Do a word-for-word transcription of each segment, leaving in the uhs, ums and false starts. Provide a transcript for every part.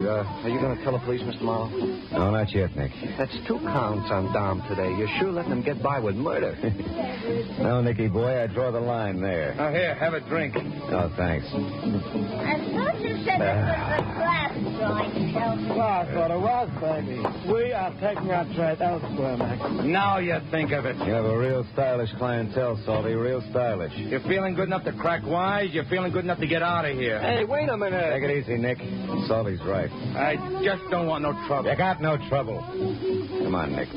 uh, are you going to tell the police, Mister Marlowe? No, not yet, Nick. That's two counts on Dom today. You're sure letting him get by with murder. No, Nicky boy, I draw the line there. Now, here, have a drink. No, thanks. I thought you said it was a glass joint, Shelby. Well, I thought it was, baby. We are taking our trade elsewhere, Max. Now you think of it. You have a real stylish clientele, Salty, real stylish. You're feeling good enough to crack wise. You're feeling good enough to get out of here. Hey, wait a minute. Take it easy, Nick. Salty's right. I just don't want no trouble. You got no trouble. Come on, Nick.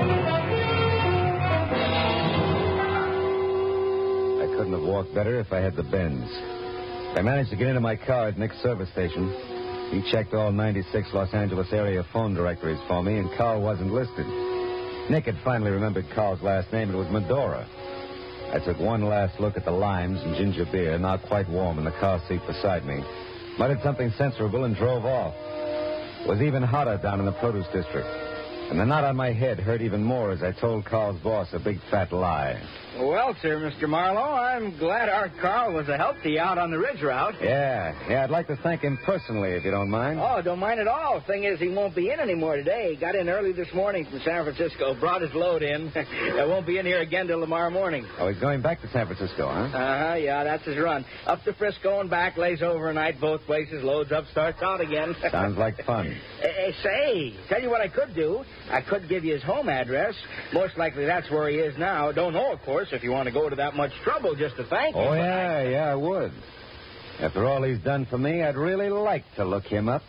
I couldn't have walked better if I had the bends. I managed to get into my car at Nick's service station. He checked all ninety-six Los Angeles area phone directories for me, and Carl wasn't listed. Nick had finally remembered Carl's last name. It was Medora. I took one last look at the limes and ginger beer, now quite warm in the car seat beside me, muttered something censorable, and drove off. It was even hotter down in the produce district. And the knot on my head hurt even more as I told Carl's boss a big fat lie. Well, sir, Mister Marlowe, I'm glad our Carl was a help to you out on the ridge route. Yeah, yeah, I'd like to thank him personally, if you don't mind. Oh, don't mind at all. Thing is, he won't be in anymore today. He got in early this morning from San Francisco, brought his load in. I won't be in here again till tomorrow morning. Oh, he's going back to San Francisco, huh? Uh-huh, yeah, that's his run. Up to Frisco and back, lays overnight both places, loads up, starts out again. Sounds like fun. Hey, say, tell you what I could do. I could give you his home address. Most likely that's where he is now. Don't know, of course, if you want to go to that much trouble just to thank him. Oh, yeah, yeah, I would. After all he's done for me, I'd really like to look him up.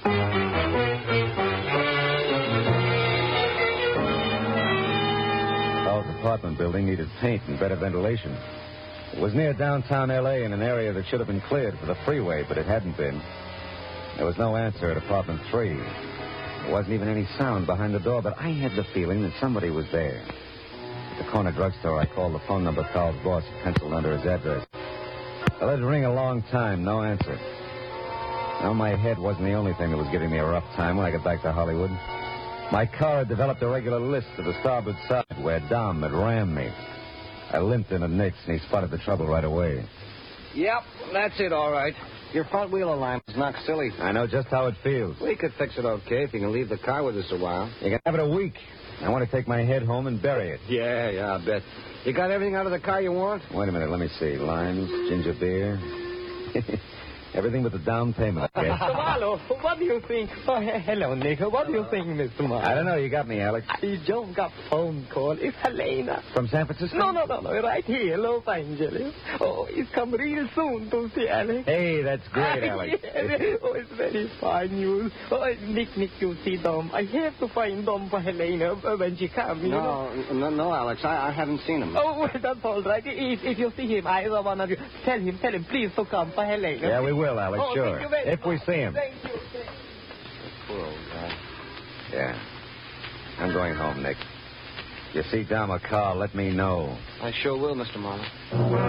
Carl's apartment building needed paint and better ventilation. It was near downtown L A in an area that should have been cleared for the freeway, but it hadn't been. There was no answer at apartment three. There wasn't even any sound behind the door, but I had the feeling that somebody was there. At the corner drugstore, I called the phone number Carl's boss had penciled under his address. I let it ring a long time, no answer. Now, my head wasn't the only thing that was giving me a rough time when I got back to Hollywood. My car had developed a regular list to the starboard side where Dom had rammed me. I limped into Nick's, and he spotted the trouble right away. Yep, that's it, all right. Your front wheel alarm is knocked silly. I know just how it feels. We could fix it okay if you can leave the car with us a while. You can have it a week. I want to take my head home and bury it. Yeah, yeah, I bet. You got everything out of the car you want? Wait a minute, let me see. Limes, ginger beer. Everything but the down payment, okay? Mister Marlowe, what do you think? Oh, he- hello, Nick. What do you think, Mister Marlowe? I don't know. You got me, Alex. I just got phone call. It's Helena. From San Francisco? No, no, no, no. Right here, Los Angeles. Oh, it's come real soon to see Alex. Hey, that's great, Alex. Yes. Oh, it's very fine news. Oh, Nick, Nick, you see Dom. I have to find Dom for Helena when she comes. You know? No, no, no, Alex. I, I haven't seen him. Oh, well, that's all right. If, if you see him, either one of you, tell him, tell him, please, to come for Helena. Yeah, we will, Alex, oh, sure. Thank you very if we see him. Thank you. Poor old guy. Yeah. I'm going home, Nick. You see Dom or Carl, let me know. I sure will, Mister Marlowe.